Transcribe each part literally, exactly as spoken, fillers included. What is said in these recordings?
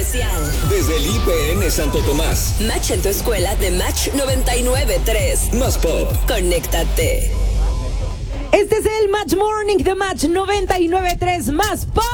especial. Desde el I P N Santo Tomás. Match en tu escuela de Match noventa y nueve punto tres. Más Pop. Conéctate. Este es el Match Morning de Match noventa y nueve punto tres. Más Pop.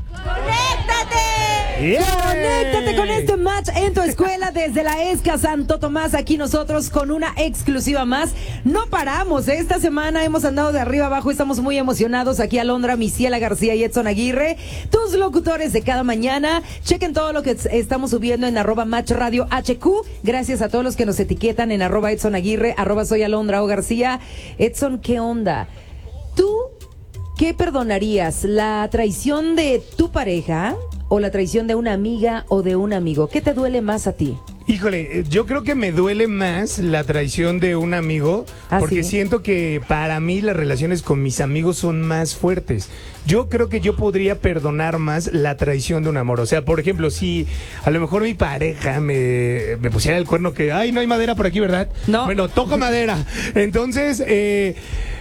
¡Conéctate! Yeah. Conéctate con este Match en tu escuela desde la ESCA Santo Tomás. Aquí nosotros con una exclusiva más. No paramos, ¿eh? Esta semana hemos andado de arriba abajo. Estamos muy emocionados. Aquí Alondra, Misiela García y Edson Aguirre, tus locutores de cada mañana. Chequen todo lo que estamos subiendo en arroba Match Radio H Q. Gracias a todos los que nos etiquetan en arroba Edson Aguirre, arroba soy Alondra o García. Edson, ¿qué onda? ¿Tú qué perdonarías? ¿La traición de tu pareja o la traición de una amiga o de un amigo? ¿Qué te duele más a ti? Híjole, yo creo que me duele más la traición de un amigo, ¿Ah, porque sí? siento que para mí las relaciones con mis amigos son más fuertes. Yo creo que yo podría perdonar más la traición de un amor. O sea, por ejemplo, si a lo mejor mi pareja me, me pusiera el cuerno que, ay, no hay madera por aquí, ¿verdad? No. Bueno, toco madera. Entonces, eh,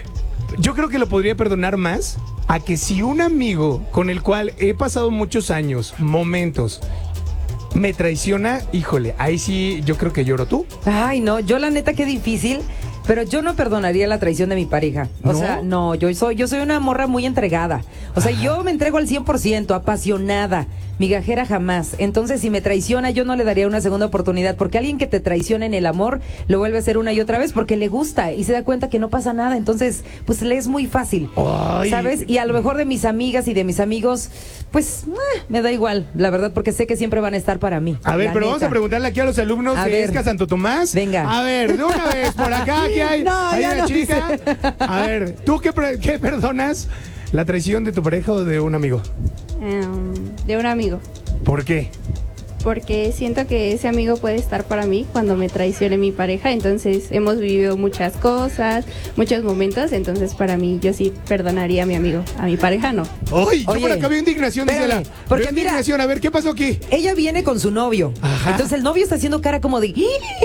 yo creo que lo podría perdonar más a que si un amigo con el cual he pasado muchos años, momentos, me traiciona, híjole, ahí sí yo creo que lloro. ¿Tú? Ay, no, yo la neta qué difícil, pero yo no perdonaría la traición de mi pareja. O ¿No? sea, no, yo soy yo soy una morra muy entregada. O sea, Ajá. yo me entrego al cien por ciento, apasionada. Migajera jamás. Entonces, si me traiciona, yo no le daría una segunda oportunidad, porque alguien que te traiciona en el amor lo vuelve a hacer una y otra vez porque le gusta y se da cuenta que no pasa nada. Entonces, pues le es muy fácil, Ay. ¿sabes? Y a lo mejor de mis amigas y de mis amigos, pues eh, me da igual, la verdad, porque sé que siempre van a estar para mí. A ver, la pero vamos neta. a preguntarle aquí a los alumnos A de ver. ESCA Santo Tomás. Venga. A ver, de una vez, por acá, aquí hay, No, hay ya una no chica. dice. A ver, ¿tú qué, pre- qué perdonas? ¿La traición de tu pareja o de un amigo? Um, de un amigo, ¿Por qué? porque siento que ese amigo puede estar para mí cuando me traicione mi pareja, entonces hemos vivido muchas cosas, muchos momentos, entonces para mí yo sí perdonaría a mi amigo, a mi pareja no. ¡Ay! Yo Oye, por acá veo indignación, dice espérame, la. porque veo mira- indignación, a ver, ¿qué pasó aquí? Ella viene con su novio. Ajá. Entonces el novio está haciendo cara como de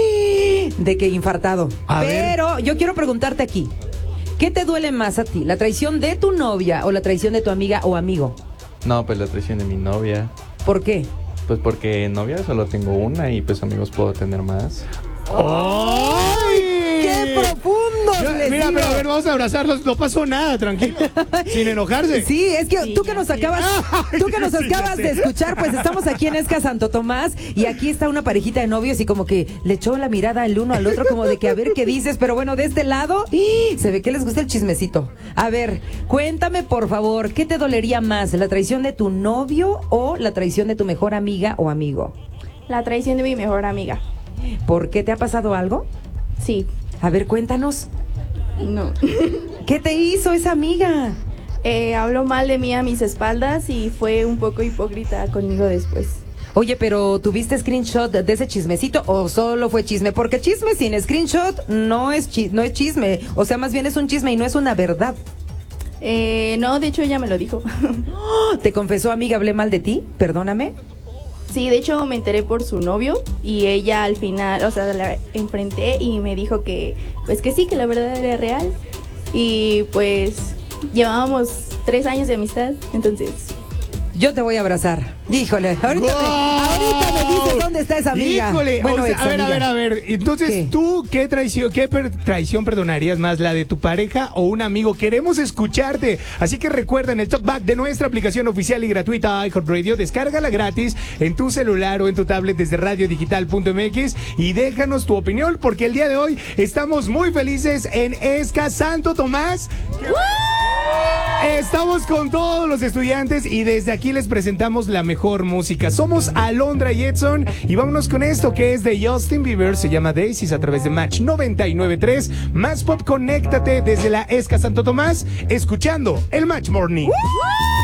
de que infartado. A ver. Pero yo quiero preguntarte aquí, ¿qué te duele más a ti? ¿La traición de tu novia o la traición de tu amiga o amigo? No, pues la traición de mi novia. ¿Por qué? Pues porque novia solo tengo una y pues amigos puedo tener más. ¡Ay! ¡Qué profundo! Yo- les mira, digo! pero a ver, vamos a abrazarlos. No pasó nada, tranquilo. Sin enojarse. Sí, es que Sí, tú que ya nos sé. acabas, Ay, tú que nos ya sé, ya acabas sé. de escuchar, pues estamos aquí en Esca Santo Tomás y aquí está una parejita de novios y como que le echó la mirada el uno al otro como de que a ver qué dices, pero bueno, de este lado ¡ih! Se ve que les gusta el chismecito. A ver, cuéntame por favor, ¿qué te dolería más, la traición de tu novio o la traición de tu mejor amiga o amigo? La traición de mi mejor amiga. ¿Por qué te ha pasado algo? Sí. A ver, cuéntanos. No. ¿Qué te hizo esa amiga? Eh, habló mal de mí a mis espaldas y fue un poco hipócrita conmigo después. Oye, pero ¿tuviste screenshot de ese chismecito o solo fue chisme? Porque chisme sin screenshot no es, chi- no es chisme. O sea, más bien es un chisme y no es una verdad. Eh, no, de hecho ella me lo dijo. ¿Te confesó, amiga, hablé mal de ti? Perdóname. Sí, de hecho me enteré por su novio y ella al final, o sea, la enfrenté y me dijo que, pues que sí, que la verdad era real. Y pues llevábamos tres años de amistad, entonces... Yo te voy a abrazar. Híjole, ahorita, ¡Wow! me, ahorita me dices dónde está esa amiga. Híjole, Bueno, o sea, a ver, a ex-amiga. ver, a ver. Entonces, ¿Qué? ¿tú qué traición, qué per- traición perdonarías más, la de tu pareja o un amigo? Queremos escucharte. Así que recuerda, en el talkback de nuestra aplicación oficial y gratuita iHeartRadio, descárgala gratis en tu celular o en tu tablet desde radio digital punto m x y déjanos tu opinión, porque el día de hoy estamos muy felices en ESCA Santo Tomás. Estamos con todos los estudiantes y desde aquí les presentamos la mejor música. Somos Alondra y Edson y vámonos con esto que es de Justin Bieber, se llama Daisies a través de Match noventa y nueve punto tres. Más Pop, conéctate desde la ESCA Santo Tomás, escuchando el Match Morning.